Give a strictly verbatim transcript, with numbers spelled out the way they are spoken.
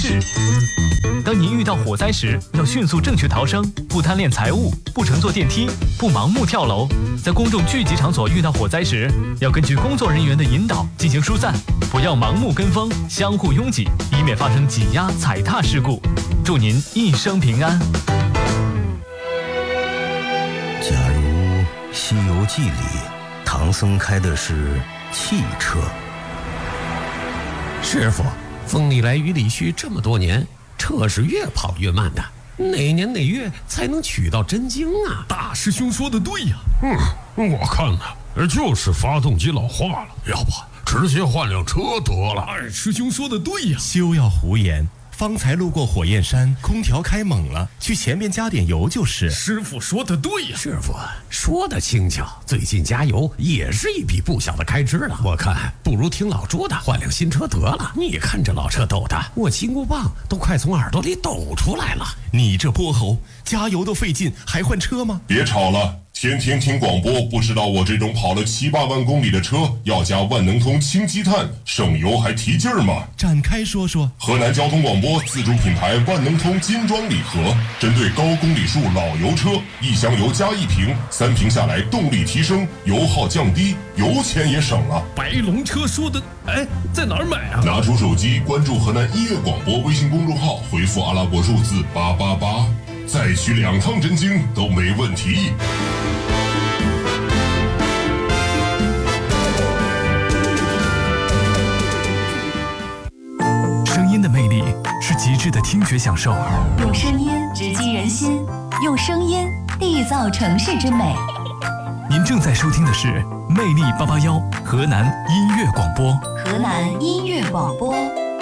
事。当您遇到火灾时，要迅速正确逃生，不贪恋财物，不乘坐电梯，不盲目跳楼。在公众聚集场所遇到火灾时，要根据工作人员的引导进行疏散，不要盲目跟风，相互拥挤，以免发生挤压、踩踏事故。祝您一生平安。 假如《西游记》里唐僧开的是汽车， 师傅，风里来雨里去这么多年，车是越跑越慢的，哪年哪月才能取到真经啊？ 大师兄说的对呀。 嗯，我看呢，就是发动机老化了，要不直接换辆车得了。 二师兄说的对呀。 休要胡言，方才路过火焰山，空调开猛了，去前面加点油就是。 师傅说的对呀。 师傅说的轻巧，最近加油也是一笔不小的开支了。我看不如听老朱的，换辆新车得了。你看这老车抖的，我金箍棒都快从耳朵里抖出来了。 你这泼猴，加油都费劲，还换车吗？ 别吵了，天天听广播，不知道我这种跑了七八万公里的车要加万能通氢积碳，省油还提劲儿吗？ 展开说说。 河南交通广播自主品牌万能通金装礼盒，针对高公里数老油车，一箱油加一瓶，三瓶下来动力提升，油耗降低，油钱也省了。 白龙车说的，哎，在哪儿买啊？ 拿出手机关注河南音乐广播微信公众号，回复阿拉伯数字八八八，再取两趟真经都没问题。 声音的魅力是极致的听觉享受， 用声音直击人心，用声音缔造城市之美。 您正在收听的是魅力八八幺河南音乐广播。 河南音乐广播。